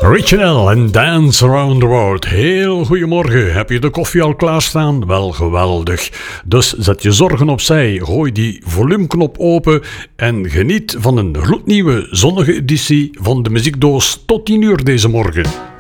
Original and Dance Around the World. Heel goedemorgen. Heb je de koffie al klaarstaan? Wel geweldig. Dus zet je zorgen opzij, gooi die volumeknop open en geniet van een gloednieuwe zonnige editie van de muziekdoos tot 10 uur deze morgen.